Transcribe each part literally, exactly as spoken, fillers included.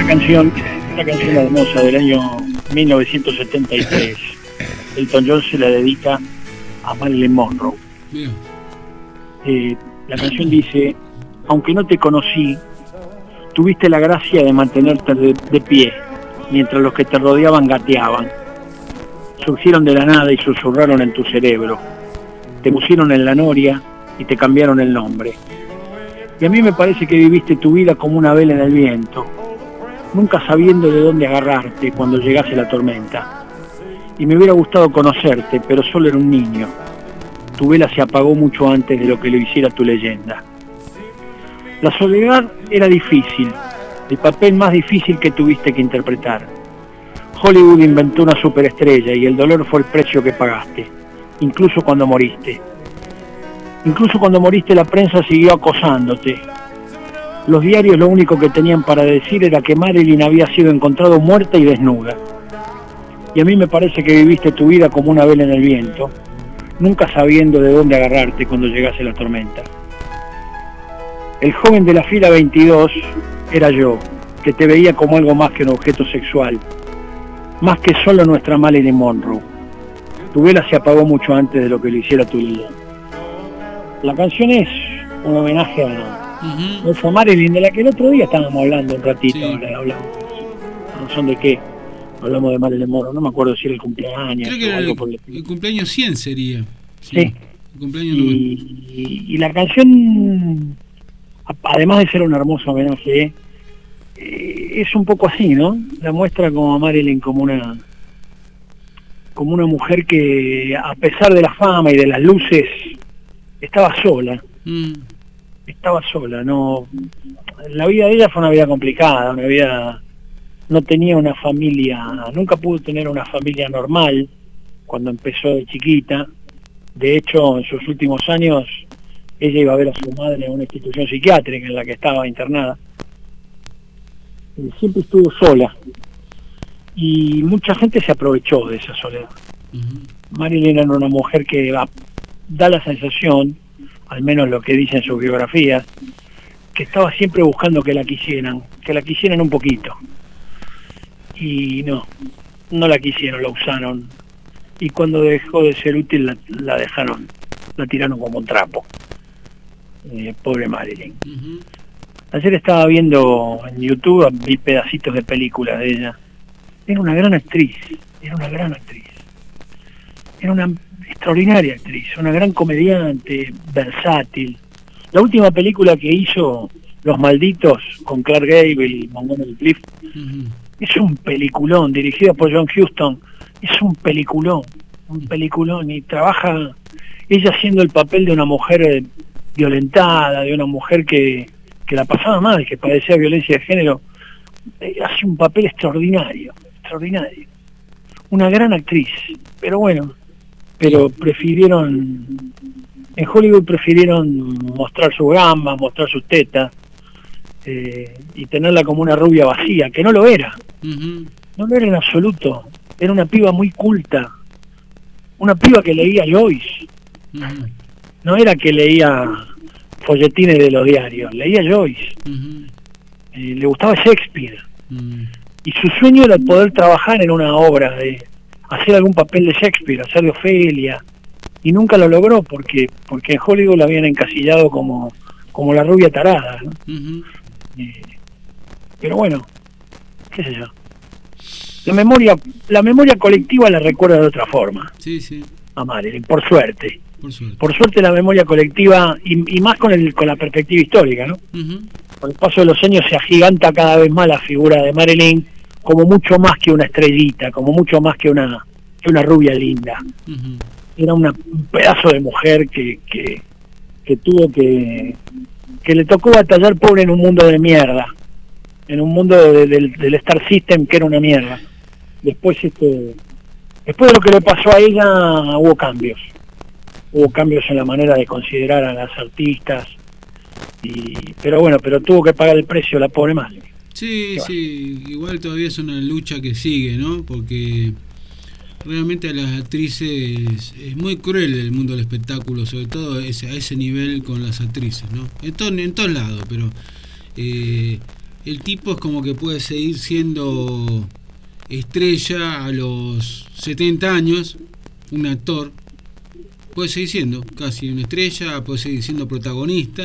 Una canción, una canción hermosa del año mil novecientos setenta y tres. Elton John se la dedica a Marilyn Monroe. Eh, la canción dice: aunque no te conocí, tuviste la gracia de mantenerte de, de pie, mientras los que te rodeaban gateaban. Surgieron de la nada y susurraron en tu cerebro. Te pusieron en la noria y te cambiaron el nombre. Y a mí me parece que viviste tu vida como una vela en el viento, nunca sabiendo de dónde agarrarte cuando llegase la tormenta. Y me hubiera gustado conocerte, pero solo era un niño. Tu vela se apagó mucho antes de lo que lo hiciera tu leyenda. La soledad era difícil, el papel más difícil que tuviste que interpretar. Hollywood inventó una superestrella y el dolor fue el precio que pagaste, incluso cuando moriste. Incluso cuando moriste la prensa siguió acosándote. Los diarios lo único que tenían para decir era que Marilyn había sido encontrado muerta y desnuda. Y a mí me parece que viviste tu vida como una vela en el viento, nunca sabiendo de dónde agarrarte cuando llegase la tormenta. El joven de la fila veintidós era yo, que te veía como algo más que un objeto sexual, más que solo nuestra Marilyn Monroe. Tu vela se apagó mucho antes de lo que lo hiciera tu vida. La canción es un homenaje a uh-huh. esa Marilyn, de la que el otro día estábamos hablando un ratito. Sí. Ahora hablamos. No son de qué. Hablamos de Marilyn Monroe, no me acuerdo si era el cumpleaños. Creo que o algo el, por el, el cumpleaños cien sería. Sí. sí. El cumpleaños y, y, y la canción, además de ser un hermoso homenaje, eh, es un poco así, ¿no? La muestra como a Marilyn como una como una mujer que, a pesar de la fama y de las luces, estaba sola. Mm. Estaba sola, no. La vida de ella fue una vida complicada, una vida. No tenía una familia, nunca pudo tener una familia normal cuando empezó de chiquita. De hecho, en sus últimos años, ella iba a ver a su madre en una institución psiquiátrica en la que estaba internada. Y siempre estuvo sola. Y mucha gente se aprovechó de esa soledad. Uh-huh. Marilyn era una mujer que va, da la sensación, al menos lo que dice en sus biografías, que estaba siempre buscando que la quisieran, que la quisieran un poquito. Y no, no la quisieron, la usaron. Y cuando dejó de ser útil, la, la dejaron, la tiraron como un trapo. Eh, pobre Marilyn. Uh-huh. Ayer estaba viendo en YouTube, vi pedacitos de películas de ella. Era una gran actriz, era una gran actriz. Era una extraordinaria actriz, una gran comediante, versátil. La última película que hizo, Los Malditos, con Clark Gable y Montgomery Clift, uh-huh. es un peliculón, dirigida por John Huston. Es un peliculón, un peliculón, y trabaja ella haciendo el papel de una mujer violentada, de una mujer que, que la pasaba mal, que padecía violencia de género. Hace un papel extraordinario, extraordinario. Una gran actriz, pero bueno, pero prefirieron, en Hollywood prefirieron mostrar su gamba, mostrar sus tetas, eh, y tenerla como una rubia vacía, que no lo era. Uh-huh. No lo era en absoluto. Era una piba muy culta, una piba que leía Joyce. Uh-huh. No era que leía folletines de los diarios, leía Joyce. Uh-huh. Eh, le gustaba Shakespeare. Uh-huh. Y su sueño era poder trabajar en una obra, de hacer algún papel de Shakespeare, hacer de Ofelia. Y nunca lo logró porque porque en Hollywood la habían encasillado como, como la rubia tarada, ¿no? Uh-huh. eh, pero bueno, qué sé yo. La memoria, la memoria colectiva la recuerda de otra forma. Sí, sí. A Marilyn, por suerte. Por suerte. Por suerte la memoria colectiva, y, y más con el con la perspectiva histórica, ¿no? Uh-huh. Con el paso de los años se agiganta cada vez más la figura de Marilyn como mucho más que una estrellita, como mucho más que una que una rubia linda. Uh-huh. Era una, un pedazo de mujer que, que, que tuvo que... que le tocó batallar, pobre, en un mundo de mierda. En un mundo de, de, del, del Star System que era una mierda. Después este después de lo que le pasó a ella hubo cambios hubo cambios en la manera de considerar a las artistas, y pero bueno, pero tuvo que pagar el precio la pobre madre. Sí, sí, igual todavía es una lucha que sigue, ¿no? Porque realmente a las actrices es muy cruel el mundo del espectáculo, sobre todo ese, a ese nivel con las actrices, ¿no? En, to, en todos lados, pero eh, el tipo es como que puede seguir siendo estrella a los setenta años, un actor, puede seguir siendo casi una estrella, puede seguir siendo protagonista,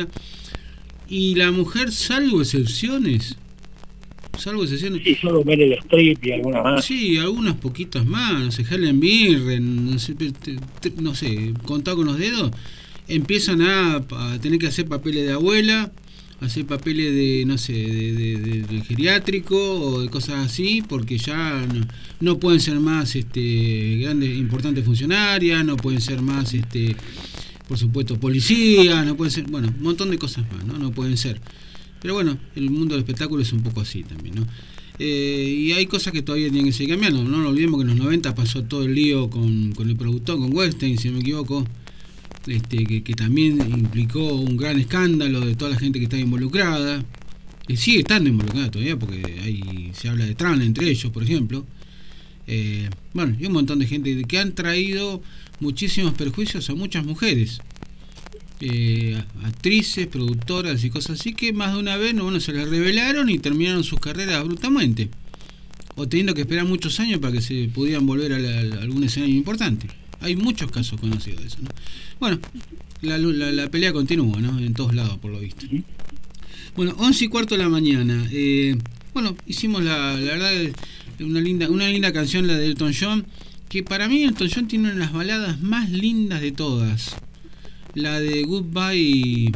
y la mujer, salvo excepciones, salvo excepciones. Sí, solo Meryl Streep y alguna más. Sí, algunas poquitas más, no sé, Helen Mirren, no sé, no sé, contado con los dedos, empiezan a, a tener que hacer papeles de abuela, hacer papeles de, no sé, de, de, de, de geriátrico o de cosas así, porque ya no, no pueden ser más este grandes, importantes funcionarias, no pueden ser más, este por supuesto, policías, no pueden ser, bueno, un montón de cosas más, ¿no? No pueden ser. Pero bueno, el mundo del espectáculo es un poco así también, ¿no? Eh, y hay cosas que todavía tienen que seguir cambiando. No nos olvidemos que en los noventa pasó todo el lío con, con el productor, con Weinstein, si no me equivoco, este, que, que también implicó un gran escándalo de toda la gente que estaba involucrada. Y sigue estando involucrada todavía, porque ahí se habla de Trump entre ellos, por ejemplo. Eh, bueno, y un montón de gente que han traído muchísimos perjuicios a muchas mujeres. Eh, actrices, productoras y cosas así, que más de una vez no, bueno, se les revelaron y terminaron sus carreras abruptamente, o teniendo que esperar muchos años para que se pudieran volver a, la, a algún escenario importante. Hay muchos casos conocidos de eso, ¿no? Bueno, la, la, la pelea continúa, ¿no? En todos lados, por lo visto. Bueno, once y cuarto de la mañana. Eh, bueno, hicimos la, la verdad, una linda, una linda canción, la de Elton John, que para mí Elton John tiene una de las baladas más lindas de todas. La de Goodbye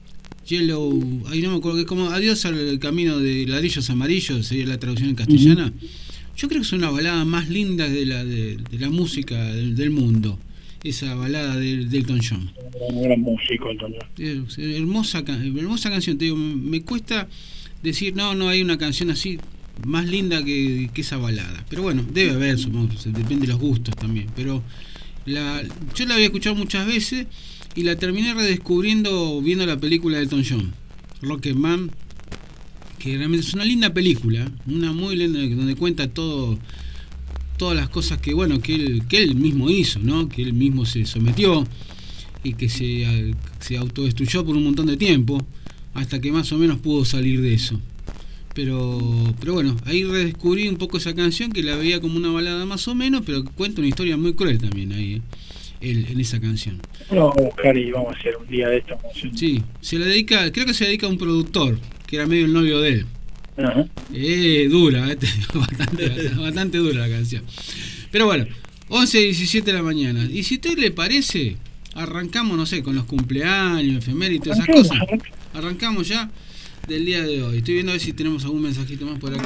Yellow, ahí no me acuerdo, que es como Adiós al camino de ladrillos amarillos, sería la traducción en castellana. Uh-huh. Yo creo que es una balada más linda de la de, de la música del, del mundo, esa balada de, de Elton John. Un gran músico, Elton John. Hermosa, hermosa canción, te digo, me, me cuesta decir, no, no hay una canción así más linda que, que esa balada. Pero bueno, debe haber, supongo, depende de los gustos también. Pero la, yo la había escuchado muchas veces y la terminé redescubriendo viendo la película de Elton John, Rocketman, que realmente es una linda película, una muy linda, donde cuenta todo, todas las cosas que bueno que él que él mismo hizo, ¿no? Que él mismo se sometió y que se, se autodestruyó por un montón de tiempo hasta que más o menos pudo salir de eso. Pero pero bueno, ahí redescubrí un poco esa canción, que la veía como una balada más o menos, pero cuenta una historia muy cruel también ahí, ¿eh? El, en esa canción. Lo vamos a buscar y vamos a hacer un día de esta canción. Sí, se la dedica, creo que se dedica a un productor que era medio el novio de él. Ajá. Eh, dura, eh, bastante, bastante dura la canción. Pero bueno, once y diecisiete de la mañana. Y si a usted le parece, arrancamos, no sé, con los cumpleaños, efemérides y todas esas cosas. Arrancamos ya del día de hoy. Estoy viendo a ver si tenemos algún mensajito más por acá.